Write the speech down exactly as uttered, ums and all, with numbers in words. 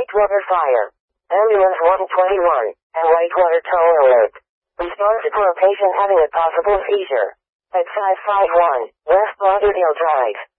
Whitewater Fire. Ambulance one twenty-one, and Whitewater Tow Alert. Responsive for a patient having a possible seizure. At five five one, West Lauderdale Drive.